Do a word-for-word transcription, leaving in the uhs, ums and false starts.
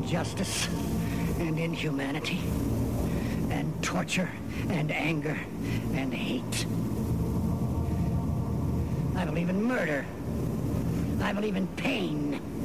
injustice and inhumanity and torture and anger and hate. I believe in murder. I believe in pain.